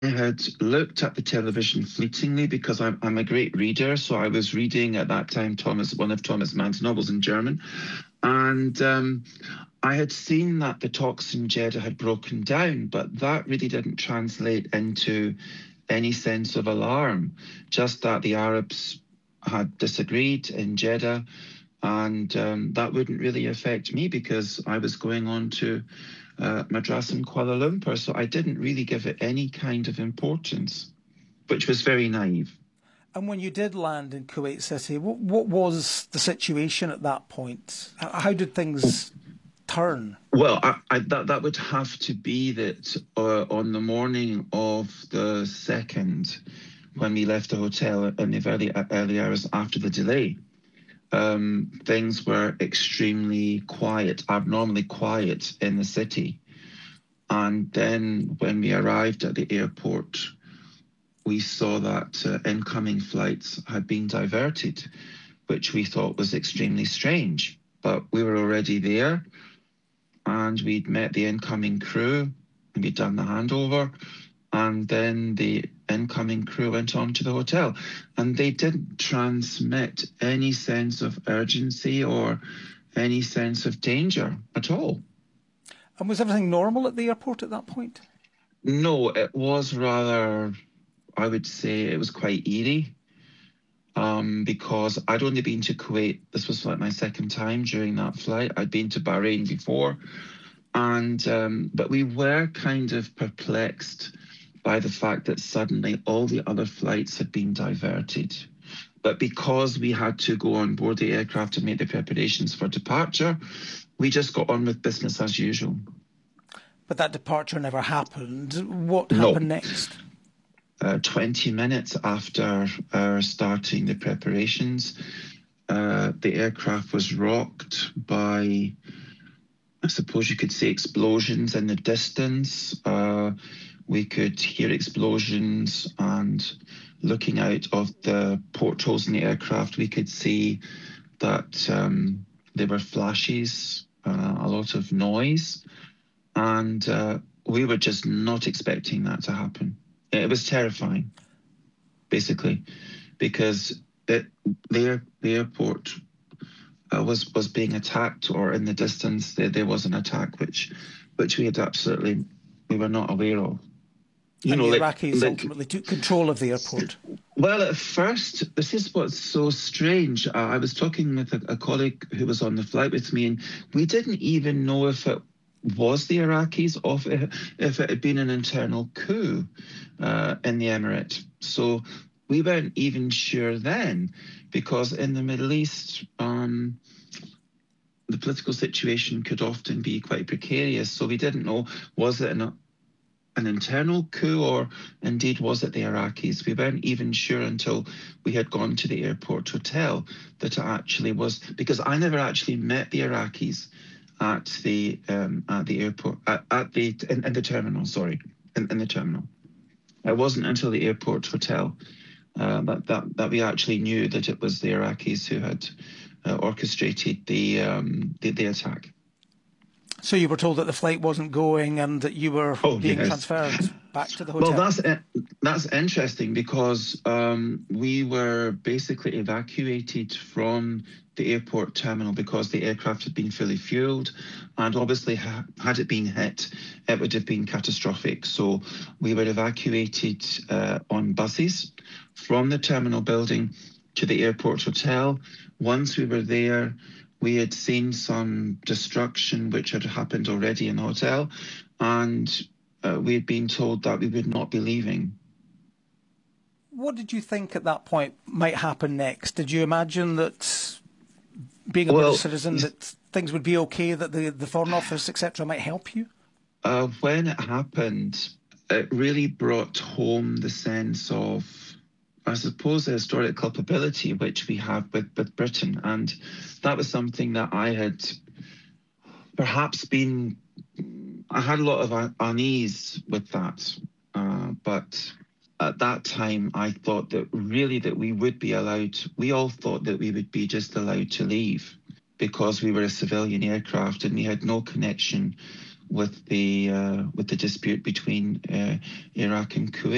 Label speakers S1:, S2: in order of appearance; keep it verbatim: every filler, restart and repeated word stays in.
S1: had looked at the television fleetingly because I'm, I'm a great reader. So I was reading at that time Thomas, one of Thomas Mann's novels in German. And um, I had seen that the talks in Jeddah had broken down, but that really didn't translate into any sense of alarm, just that the Arabs had disagreed in Jeddah, and um, that wouldn't really affect me because I was going on to uh, Madras in Kuala Lumpur, so I didn't really give it any kind of importance, which was very naive.
S2: And when you did land in Kuwait City, what, what was the situation at that point? How did things turn?
S1: Well, I, I, that that would have to be that uh, on the morning of the second, when we left the hotel in the very early hours after the delay, um, things were extremely quiet, abnormally quiet in the city. And then when we arrived at the airport, we saw that uh, incoming flights had been diverted, which we thought was extremely strange. But we were already there, and we'd met the incoming crew, and we'd done the handover, and then the incoming crew went on to the hotel, and they didn't transmit any sense of urgency or any sense of danger at all.
S2: And was everything normal at the airport at that point?
S1: No, it was rather, I would say it was quite eerie, um, because I'd only been to Kuwait. This was like my second time during that flight. I'd been to Bahrain before, and um, but we were kind of perplexed by the fact that suddenly all the other flights had been diverted. But because we had to go on board the aircraft to make the preparations for departure, we just got on with business as usual.
S2: But that departure never happened. What
S1: No.
S2: happened next?
S1: Uh, twenty minutes after our starting the preparations, uh, the aircraft was rocked by, I suppose you could say, explosions in the distance. Uh, we could hear explosions, and looking out of the portholes in the aircraft, we could see that um, there were flashes, uh, a lot of noise, and uh, we were just not expecting that to happen. It was terrifying, basically, because it, the, the airport uh, was was being attacked, or in the distance there, there was an attack which which we had absolutely we were not aware of.
S2: You and know, the like, Iraqis like, ultimately took control of the airport.
S1: Well, at first, this is what's so strange. Uh, I was talking with a, a colleague who was on the flight with me, and we didn't even know if it was the Iraqis or if it, if it had been an internal coup uh, in the Emirate. So we weren't even sure then, because in the Middle East, um, the political situation could often be quite precarious. So we didn't know, was it an an internal coup, or indeed was it the Iraqis? We weren't even sure until we had gone to the airport hotel that it actually was, because I never actually met the Iraqis at the um, at the airport at, at the in, in the terminal. Sorry, in, in the terminal. It wasn't until the airport hotel uh, that that that we actually knew that it was the Iraqis who had uh, orchestrated the, um, the the attack.
S2: So you were told that the flight wasn't going and that you were
S1: oh,
S2: being
S1: yes.
S2: transferred back to the hotel?
S1: Well, that's that's interesting, because um, we were basically evacuated from the airport terminal because the aircraft had been fully fueled, and obviously ha- had it been hit, it would have been catastrophic. So we were evacuated uh, on buses from the terminal building to the airport hotel. Once we were there, we had seen some destruction which had happened already in the hotel, and uh, we had been told that we would not be leaving.
S2: What did you think at that point might happen next? Did you imagine that, being a
S1: well,
S2: British citizen, that things would be okay, that the, the Foreign Office, et cetera, might help you?
S1: Uh, when it happened, it really brought home the sense of, I suppose, the historic culpability which we have with, with Britain. And that was something that I had perhaps been, I had a lot of unease with that. Uh, but at that time, I thought that really that we would be allowed, we all thought that we would be just allowed to leave, because we were a civilian aircraft and we had no connection with the uh, with the dispute between uh, Iraq and Kuwait.